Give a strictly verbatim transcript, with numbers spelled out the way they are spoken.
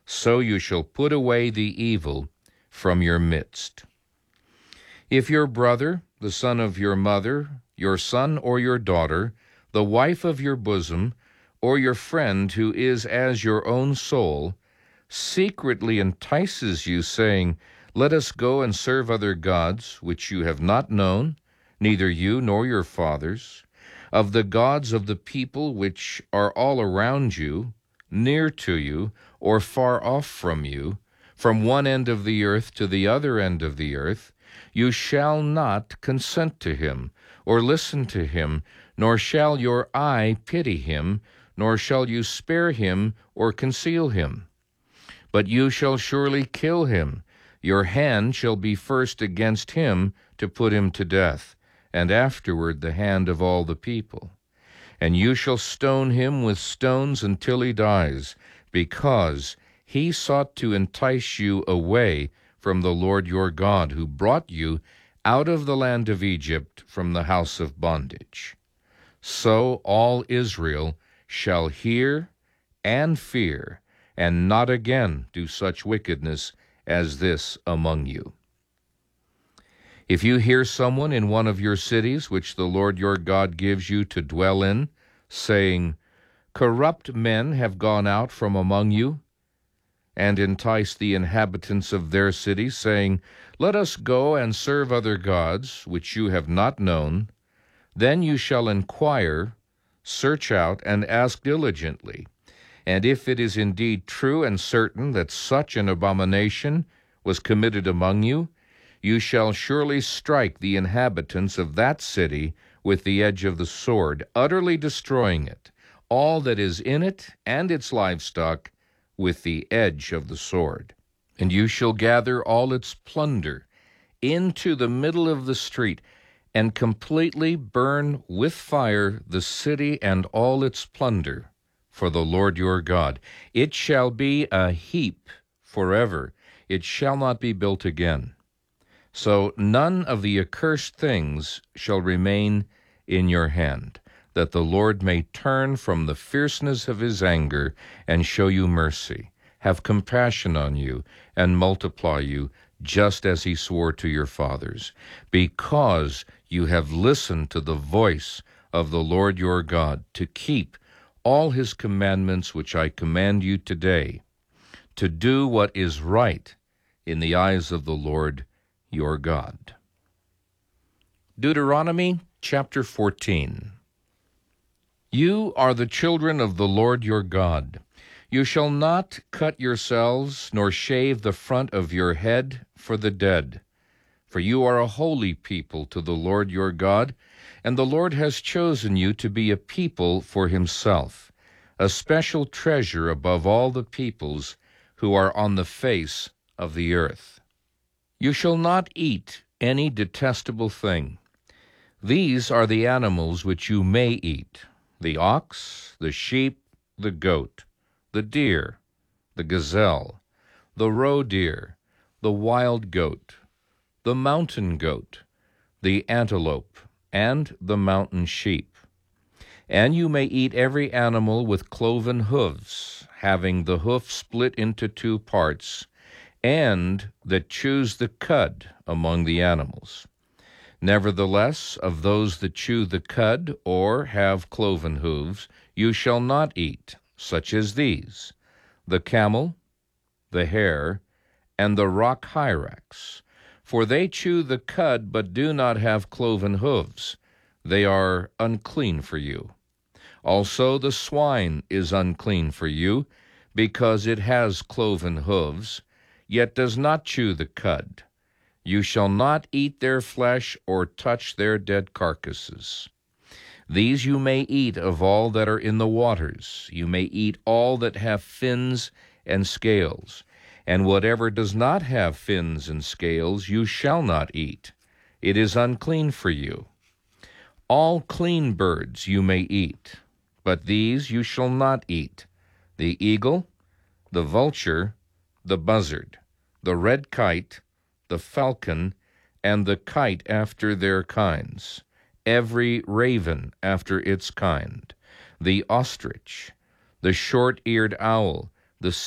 so you shall put away the evil from your midst. If your brother, the son of your mother, your son or your daughter, the wife of your bosom, or your friend who is as your own soul, secretly entices you, saying, Let us go and serve other gods, which you have not known, neither you nor your fathers, of the gods of the people which are all around you, near to you, or far off from you, from one end of the earth to the other end of the earth, you shall not consent to him, or listen to him, nor shall your eye pity him, nor shall you spare him or conceal him. But you shall surely kill him. Your hand shall be first against him to put him to death, and afterward the hand of all the people. And you shall stone him with stones until he dies, because he sought to entice you away from the Lord your God, who brought you out of the land of Egypt from the house of bondage. So all Israel shall hear and fear, and not again do such wickedness as this among you. If you hear someone in one of your cities, which the Lord your God gives you to dwell in, saying, Corrupt men have gone out from among you, and entice the inhabitants of their cities, saying, Let us go and serve other gods, which you have not known, then you shall inquire, search out, and ask diligently. And if it is indeed true and certain that such an abomination was committed among you, you shall surely strike the inhabitants of that city with the edge of the sword, utterly destroying it, all that is in it and its livestock, with the edge of the sword. And you shall gather all its plunder into the middle of the street, and completely burn with fire the city and all its plunder for the Lord your God. It shall be a heap forever. It shall not be built again. So none of the accursed things shall remain in your hand, that the Lord may turn from the fierceness of his anger and show you mercy, have compassion on you, and multiply you, just as he swore to your fathers, because you have listened to the voice of the Lord your God, to keep all his commandments which I command you today, to do what is right in the eyes of the Lord your God. Deuteronomy chapter fourteen. You are the children of the Lord your God. You shall not cut yourselves, nor shave the front of your head for the dead. For you are a holy people to the Lord your God, and the Lord has chosen you to be a people for himself, a special treasure above all the peoples who are on the face of the earth. You shall not eat any detestable thing. These are the animals which you may eat: the ox, the sheep, the goat, the deer, the gazelle, the roe deer, the wild goat, the mountain goat, the antelope, and the mountain sheep. And you may eat every animal with cloven hooves, having the hoof split into two parts, and that chews the cud among the animals. Nevertheless, of those that chew the cud or have cloven hooves, you shall not eat, such as these: the camel, the hare, and the rock hyrax. For they chew the cud, but do not have cloven hooves. They are unclean for you. Also the swine is unclean for you, because it has cloven hooves, yet does not chew the cud. You shall not eat their flesh or touch their dead carcasses. These you may eat of all that are in the waters. You may eat all that have fins and scales, and whatever does not have fins and scales you shall not eat. It is unclean for you. All clean birds you may eat, but these you shall not eat: the eagle, the vulture, the buzzard, the red kite, the falcon, and the kite after their kinds, every raven after its kind, the ostrich, the short-eared owl, the